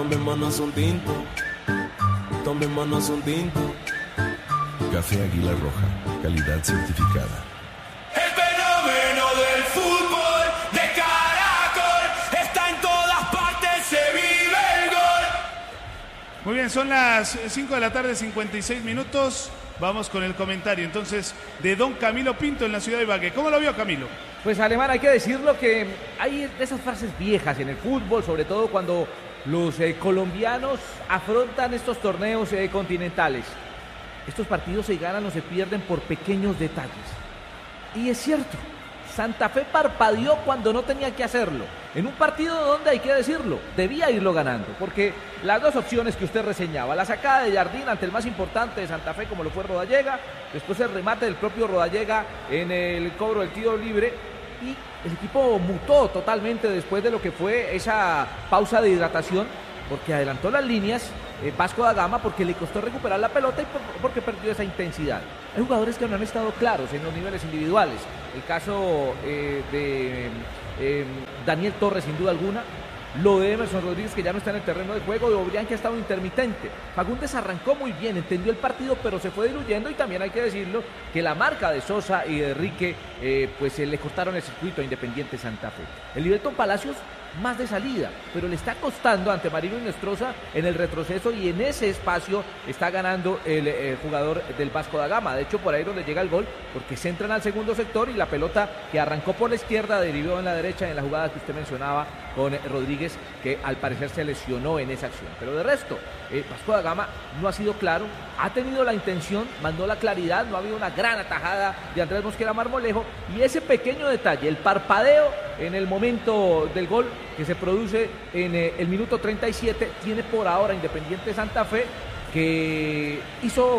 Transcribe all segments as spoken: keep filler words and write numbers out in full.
Tomémonos un tinto, tomémonos un tinto. Café Águila Roja, calidad certificada. El fenómeno del fútbol de Caracol está en todas partes, se vive el gol. Muy bien, son las cinco de la tarde, cincuenta y seis minutos. Vamos con el comentario entonces de don Camilo Pinto en la ciudad de Ibagué. ¿Cómo lo vio, Camilo? Pues, Alemán, hay que decirlo que hay esas frases viejas en el fútbol, sobre todo cuando los eh, colombianos afrontan estos torneos eh, continentales. Estos partidos se ganan o se pierden por pequeños detalles. Y es cierto, Santa Fe parpadeó cuando no tenía que hacerlo. En un partido donde, hay que decirlo, debía irlo ganando. Porque las dos opciones que usted reseñaba, la sacada de Jardín ante el más importante de Santa Fe, como lo fue Rodallega, después el remate del propio Rodallega en el cobro del tiro libre, y el equipo mutó totalmente después de lo que fue esa pausa de hidratación, porque adelantó las líneas eh, Vasco da Gama, porque le costó recuperar la pelota y por, porque perdió esa intensidad. Hay jugadores que no han estado claros en los niveles individuales. El caso eh, de eh, Daniel Torres, sin duda alguna. Lo de Emerson Rodríguez, que ya no está en el terreno de juego. De Obrián, que ha estado intermitente. Fagundes arrancó muy bien, entendió el partido, pero se fue diluyendo. Y también hay que decirlo, que la marca de Sosa y de Enrique eh, pues eh, le cortaron el circuito a Independiente Santa Fe. El Liberton Palacios, más de salida, pero le está costando ante Marino Inestrosa en el retroceso, y en ese espacio está ganando el eh, jugador del Vasco da Gama. De hecho, por ahí donde llega el gol, porque se entran al segundo sector y la pelota que arrancó por la izquierda derivó en la derecha, en la jugada que usted mencionaba con eh, Rodríguez, que al parecer se lesionó en esa acción. Pero de resto, eh, Vasco da Gama no ha sido claro, ha tenido la intención, mandó la claridad, no ha habido una gran atajada de Andrés Mosquera Marmolejo, y ese pequeño detalle, el parpadeo en el momento del gol que se produce en eh, el minuto treinta y siete, tiene por ahora Independiente Santa Fe, que hizo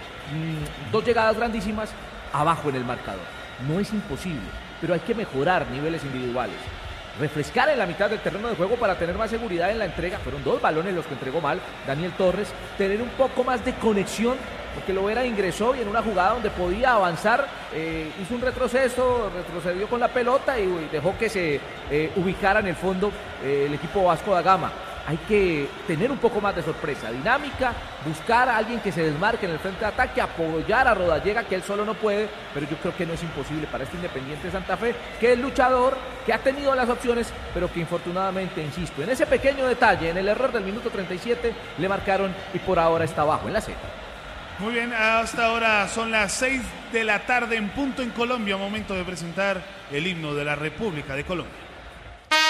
mmm, dos llegadas grandísimas abajo en el marcador. No es imposible, pero hay que mejorar niveles individuales, refrescar en la mitad del terreno de juego para tener más seguridad en la entrega. Fueron dos balones los que entregó mal Daniel Torres, tener un poco más de conexión, porque Lovera ingresó y en una jugada donde podía avanzar, eh, hizo un retroceso, retrocedió con la pelota y uy, dejó que se eh, ubicara en el fondo eh, el equipo Vasco da Gama. Hay que tener un poco más de sorpresa, dinámica, buscar a alguien que se desmarque en el frente de ataque, apoyar a Rodallega, que él solo no puede, pero yo creo que no es imposible para este Independiente Santa Fe, que es luchador, que ha tenido las opciones, pero que infortunadamente, insisto, en ese pequeño detalle, en el error del minuto treinta y siete, le marcaron y por ahora está abajo en la Z. Muy bien, hasta ahora son las seis de la tarde en punto en Colombia, momento de presentar el himno de la República de Colombia.